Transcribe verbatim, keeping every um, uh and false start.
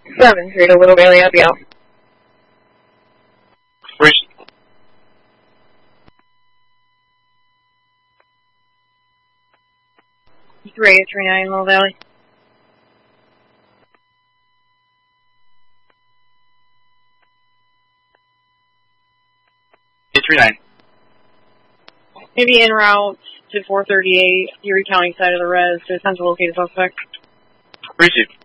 seven three to Little Bailey, I'll be out. Receive. three eight three nine, Little Valley. eight three nine. Maybe en route to four thirty-eight, Erie County side of the res, to attempt to locate a suspect. Receive.